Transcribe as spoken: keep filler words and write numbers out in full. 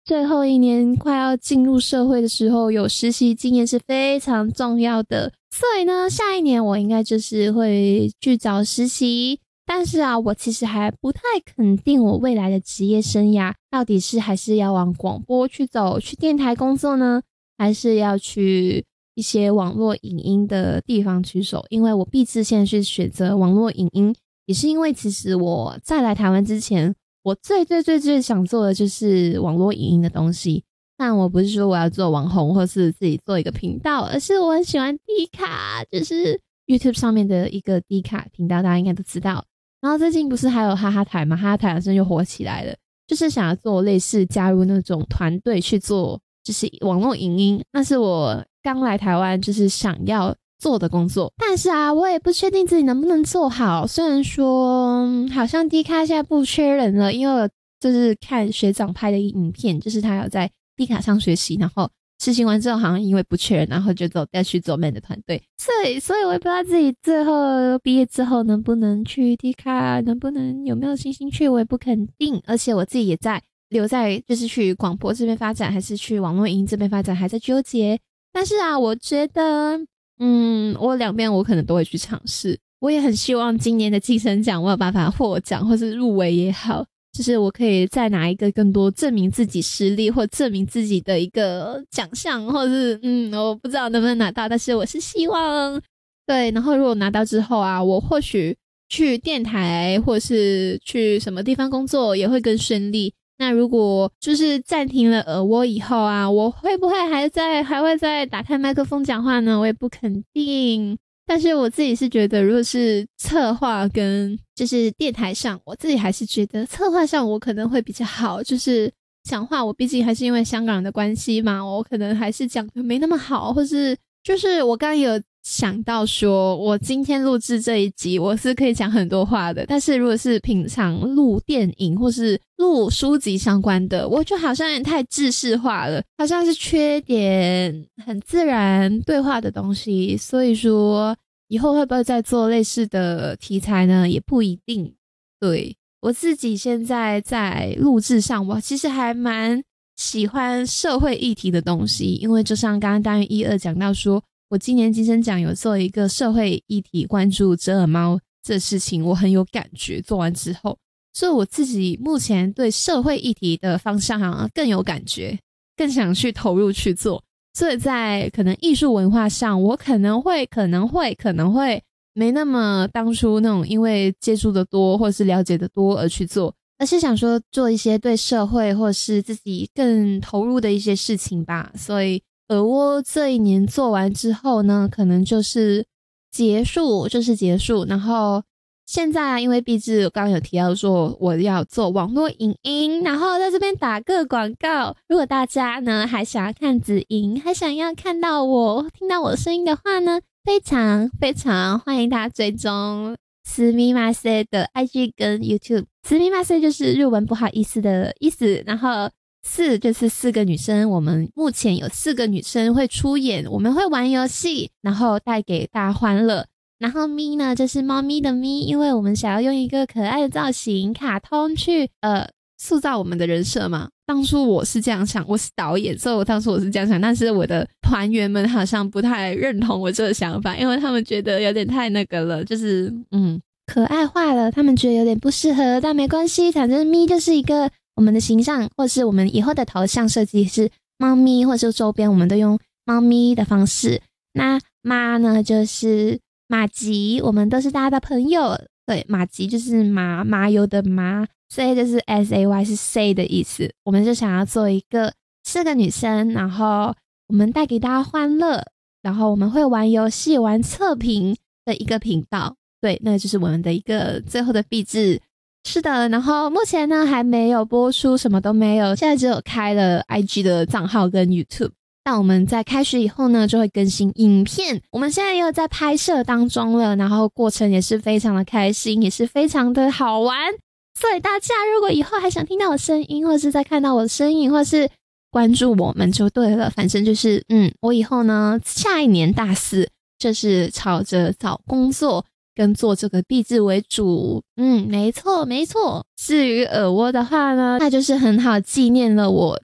最后一年快要进入社会的时候，有实习经验是非常重要的。所以呢，下一年我应该就是会去找实习。但是啊，我其实还不太肯定我未来的职业生涯到底是还是要往广播去走，去电台工作呢，还是要去一些网络影音的地方去走。因为我毕志现在是选择网络影音，也是因为其实我在来台湾之前，我最最最最想做的就是网络影音的东西。但我不是说我要做网红或是自己做一个频道，而是我很喜欢 D 卡，就是 YouTube 上面的一个 D 卡频道，大家应该都知道。然后最近不是还有哈哈台嘛，哈哈台好像又火起来了，就是想要做类似加入那种团队去做就是网络影音，那是我刚来台湾就是想要做的工作。但是啊，我也不确定自己能不能做好，虽然说、嗯、好像 D 卡现在不缺人了，因为我就是看学长拍的影片，就是他有在 D 卡上学习，然后实习完之后好像因为不缺人，然后就走要去走 man 的团队，所以所以我也不知道自己最后毕业之后能不能去 D 卡，能不能有没有信心去，我也不肯定。而且我自己也在留在就是去广播这边发展，还是去网络影音这边发展，还在纠结。但是啊，我觉得嗯，我两边我可能都会去尝试。我也很希望今年的金声奖我有办法获奖或是入围也好，就是我可以再拿一个更多证明自己实力或证明自己的一个奖项，或是嗯，我不知道能不能拿到，但是我是希望。对，然后如果拿到之后啊，我或许去电台或是去什么地方工作也会更顺利。那如果就是暂停了耳蜗以后啊，我会不会还在还会再打开麦克风讲话呢？我也不肯定。但是我自己是觉得，如果是策划跟就是电台上，我自己还是觉得策划上我可能会比较好。就是讲话，我毕竟还是因为香港人的关系嘛，我可能还是讲的没那么好，或是就是我刚刚有想到说，我今天录制这一集我是可以讲很多话的，但是如果是平常录电影或是录书籍相关的，我就好像有点太制式化了，好像是缺点很自然对话的东西。所以说以后会不会再做类似的题材呢，也不一定。对，我自己现在在录制上，我其实还蛮喜欢社会议题的东西，因为就像刚刚单元一二讲到说，我今年金声奖有做一个社会议题关注折耳猫这事情，我很有感觉，做完之后，所以我自己目前对社会议题的方向好像更有感觉，更想去投入去做。所以在可能艺术文化上，我可能会可能会可能会没那么当初那种因为接触的多或是了解的多而去做，而是想说做一些对社会或是自己更投入的一些事情吧。所以耳蜗这一年做完之后呢，可能就是结束就是结束。然后现在啊，因为毕竟我刚刚有提到说我要做网络影音，然后在这边打个广告，如果大家呢还想要看子莹，还想要看到我听到我的声音的话呢，非常非常欢迎大家追踪すみません的 I G 跟 YouTube。 すみません就是日文不好意思的意思，然后四就是四个女生，我们目前有四个女生会出演，我们会玩游戏，然后带给大家欢乐。然后咪呢就是猫咪的咪，因为我们想要用一个可爱的造型卡通去呃塑造我们的人设嘛。当初我是这样想，我是导演，所以我当初我是这样想，但是我的团员们好像不太认同我这个想法，因为他们觉得有点太那个了，就是嗯可爱化了，他们觉得有点不适合。但没关系，反正咪就是一个我们的形象，或是我们以后的头像设计是猫咪，或是周边我们都用猫咪的方式。那妈呢就是马吉，我们都是大家的朋友。对，马吉就是麻麻油的麻，所以就是 S A Y 是 say 的意思。我们就想要做一个四个女生，然后我们带给大家欢乐，然后我们会玩游戏玩测评的一个频道。对，那就是我们的一个最后的壁纸。是的，然后目前呢还没有播出，什么都没有，现在只有开了 I G 的账号跟 YouTube。但我们在开学以后呢就会更新影片，我们现在也有在拍摄当中了，然后过程也是非常的开心，也是非常的好玩。所以大家如果以后还想听到我声音，或是再看到我的身影，或是关注我们就对了。反正就是嗯，我以后呢下一年大四就是朝着找工作跟做这个壁纸为主。嗯，没错没错。至于耳蜗的话呢，那就是很好纪念了我